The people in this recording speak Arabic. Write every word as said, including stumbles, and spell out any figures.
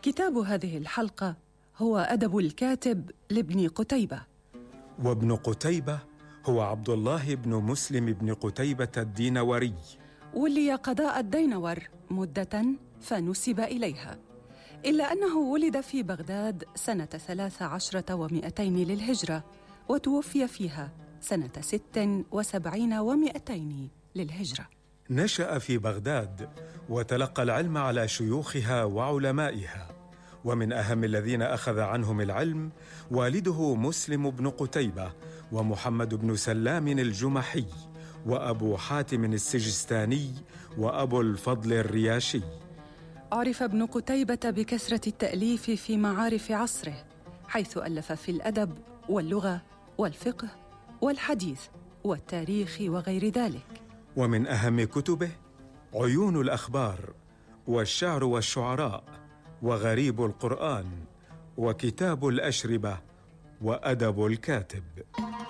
كتاب هذه الحلقة هو أدب الكاتب لابن قتيبة. وابن قتيبة هو عبد الله بن مسلم بن قتيبة الدينوري، ولي قضاء الدينور مدة فنسب إليها، إلا أنه ولد في بغداد سنة ثلاث عشرة ومئتين للهجرة، وتوفي فيها سنة ست وسبعين ومئتين للهجرة. نشأ في بغداد وتلقى العلم على شيوخها وعلمائها، ومن أهم الذين أخذ عنهم العلم والده مسلم بن قتيبة ومحمد بن سلام الجمحي وأبو حاتم السجستاني وأبو الفضل الرياشي. عرف ابن قتيبة بكثرة التأليف في معارف عصره، حيث ألف في الأدب واللغة والفقه والحديث والتاريخ وغير ذلك. ومن أهم كتبه عيون الأخبار والشعر والشعراء وغريب القرآن وكتاب الأشربة وأدب الكاتب.